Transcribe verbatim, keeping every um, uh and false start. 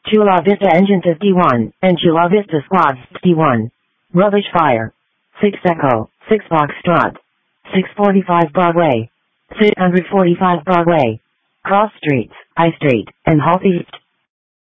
Chula Vista Engine fifty-one, and Chula Vista Squad fifty-one. Rubbish Fire. six Echo, six Foxtrot. six forty-five Broadway. six forty-five Broadway. Cross Streets, High Street, and Halsey.